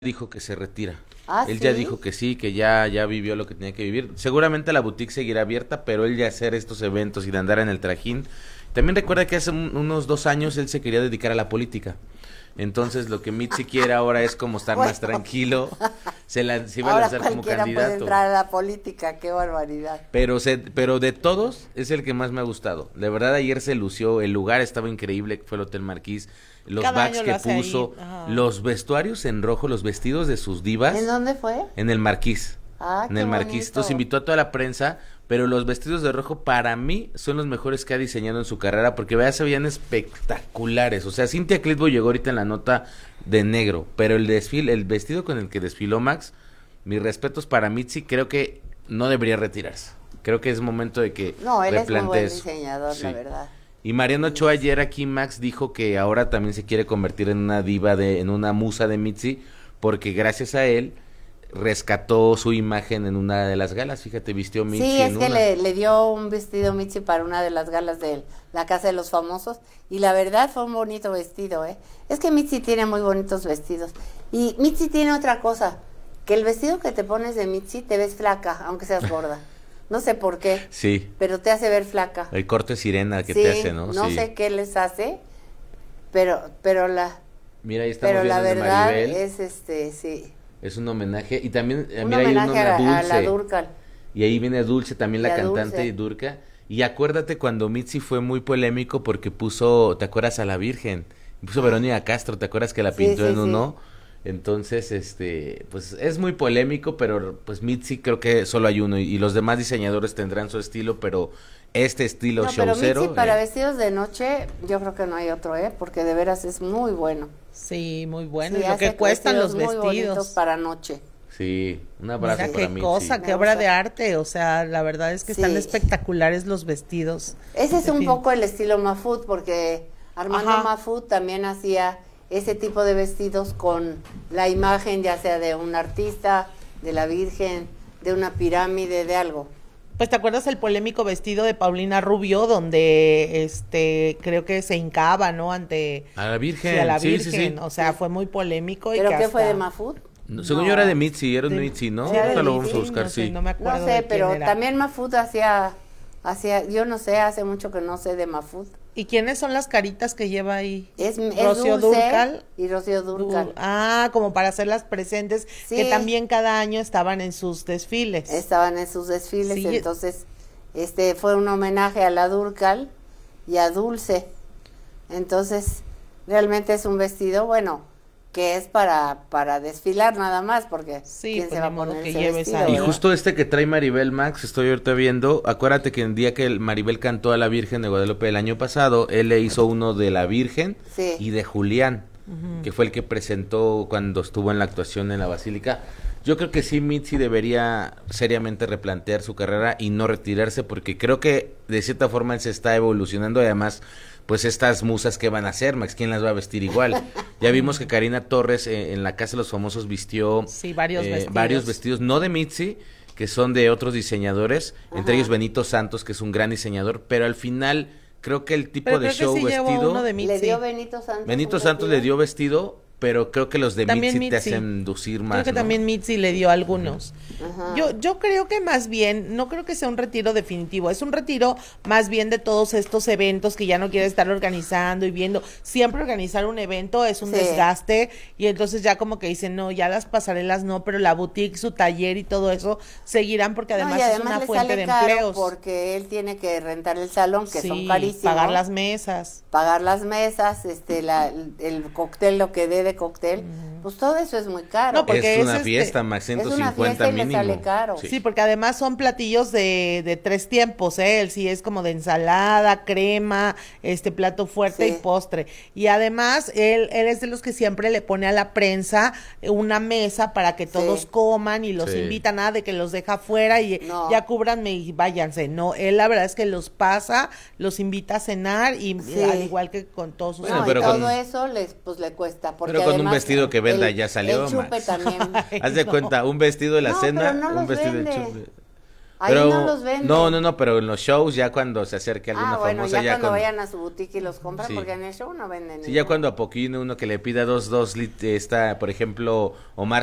dijo que se retira. Ah, Él ya sí. dijo que sí, que ya vivió lo que tenía que vivir. Seguramente la boutique seguirá abierta, pero él ya hacer estos eventos y de andar en el trajín. También recuerda que hace unos 2 años él se quería dedicar a la política. Entonces lo que Mitzi quiere ahora es como estar más Bueno, tranquilo. Se iba a ahora lanzar como cualquiera puede candidato. entrar a la política, qué barbaridad. Pero de todos es el que más me ha gustado. De verdad ayer se lució, el lugar estaba increíble, que fue el Hotel Marquís, los Cada backs año que lo hace ahí. puso, Ajá. los vestuarios en rojo, los vestidos de sus divas. ¿En dónde fue? En el Marquís. Ah, En qué el Marquís. bonito. Entonces invitó a toda la prensa, pero los vestidos de rojo para mí son los mejores que ha diseñado en su carrera, porque vea, se veían espectaculares. O sea, Cynthia Clitbo llegó ahorita en la nota de negro, pero el desfile, el vestido con el que desfiló Max, mis respetos para Mitzi, creo que no debería retirarse. Creo que es momento de que No, él es muy buen replantees. diseñador, Sí. la verdad. Y Mariano Ochoa ayer aquí Max dijo que ahora también se quiere convertir en una diva en una musa de Mitzi, porque gracias a él rescató su imagen en una de las galas. Fíjate, vistió Mitzi Sí, es en que una. le dio un vestido Mitzi para una de las galas de la Casa de los Famosos y la verdad fue un bonito vestido, ¿eh? Es que Mitzi tiene muy bonitos vestidos. Y Mitzi tiene otra cosa, que el vestido que te pones de Mitzi te ves flaca, aunque seas gorda. No sé por qué, Sí, pero te hace ver flaca. el corte sirena que Sí, te hace, ¿no? no Sí. sé qué les hace, pero Mira, ahí estamos la viendo el de verdad Maribel. es sí, Es un homenaje. Y también, un mira, hay uno homenaje a a la Dulce. Durcal. Y ahí viene Dulce, también Y la a cantante Dulce. y Durca. Y acuérdate cuando Mitzi fue muy polémico porque puso, ¿te acuerdas a la Virgen? Puso Verónica Castro, ¿te acuerdas que la Sí, pintó sí, en sí. uno? Entonces, pues es muy polémico, pero pues Mitzi creo que solo hay uno y los demás diseñadores tendrán su estilo, pero este estilo No, pero showcero. Mitzi para vestidos de noche, yo creo que no hay otro, porque de veras es muy bueno. Sí, muy bueno. Sí, Y lo que hace cuestan los muy bonitos vestidos. para noche. Sí, un abrazo Mira para qué Mitzi. cosa, Me qué obra gusta. de arte. O sea, la verdad es que están Sí. espectaculares los vestidos. Ese es un Defin- poco el estilo Mafut, porque Armando Ajá. Mafut también hacía ese tipo de vestidos con la imagen, ya sea de un artista, de la Virgen, de una pirámide, de algo. Pues te acuerdas el polémico vestido de Paulina Rubio, donde creo que se hincaba, ¿no? Ante A la Virgen, sí, a la sí, Virgen. sí, sí. O sea, fue muy polémico. ¿Pero y que qué fue hasta- de Mafut? No, según yo No, era de Mitzi, era un de- Mitzi, ¿no? sí, era Ahorita de lo vamos a Mitzi, buscar, no sé, sí. no me acuerdo No de sé, quién pero era. también Mafut hacía, yo no sé, hace mucho que no sé de Mafut. ¿Y quiénes son las caritas que lleva ahí? Es Rocío Dulce Dúrcal. y Rocío Dúrcal. Como para hacerlas presentes, Sí. que también cada año estaban en sus desfiles. Estaban en sus desfiles, Sí. entonces fue un homenaje a la Durcal y a Dulce. Entonces, realmente es un vestido, bueno, que es para desfilar nada más, porque Sí, quién pues se va a ni modo poner que ese lleves vestido, ahí. Y ¿verdad? justo este que trae Maribel Max, estoy ahorita viendo, acuérdate que el día que Maribel cantó a la Virgen de Guadalupe el año pasado, él le hizo uno de la Virgen Sí. y de Julián, que fue el que presentó cuando estuvo en la actuación en la Basílica. Yo creo que sí, Mitzi debería seriamente replantear su carrera y no retirarse, porque creo que de cierta forma él se está evolucionando y además, pues estas musas que van a hacer, Max, ¿quién las va a vestir igual? Ya vimos que Karina Torres en la Casa de los Famosos vistió Sí, varios varios vestidos. vestidos, no de Mitzi, que son de otros diseñadores, entre Ajá. ellos Benito Santos, que es un gran diseñador, pero al final creo que el tipo Pero de creo que show sí llevó vestido, uno de Le Mitzi. dio Benito Santos. Benito un Santos le vestido. dio vestido, pero creo que los de También Mitzi te Mitzi. hacen lucir más, Creo que ¿no? también Mitzi le dio algunos. Ajá. Yo creo que más bien, no creo que sea un retiro definitivo, es un retiro más bien de todos estos eventos que ya no quiere estar organizando y viendo. Siempre organizar un evento es un Sí. desgaste y entonces ya como que dicen, no, ya las pasarelas no, pero la boutique, su taller y todo eso seguirán porque No, además, y es además una le fuente sale de caro empleos. porque él tiene que rentar el salón, que son Sí, carísimos. pagar las mesas. Pagar las mesas, el cóctel, lo que dé de cóctel, pues todo eso es muy caro. No, porque es una es, fiesta, más es una 150 fiesta y le mínimo. sale caro. Sí, porque además son platillos de 3 tiempos, ¿eh? Él sí es como de ensalada, crema, plato fuerte Sí. y postre. Y además, él es de los que siempre le pone a la prensa una mesa para que todos Sí. coman y los Sí. invita, nada de que los deja afuera y No. ya cúbranme y váyanse. No, él la verdad es que los pasa, los invita a cenar y Sí. al igual que con todos sus Bueno, No, y pero todo con- eso le cuesta. Porque pero con un además vestido que venda el- ya salió, El chupe Max. también. Ay, Haz de no. cuenta, un vestido de la No, cena, pero no un los vestido vende. de chupe. Ahí Pero, no los venden. no, pero en los shows ya cuando se acerque alguna bueno, famosa ya cuando con- vayan a su boutique y los compran, Sí. porque en el show no venden. Sí, ya cuando a poquito uno que le pida dos, por ejemplo, Omar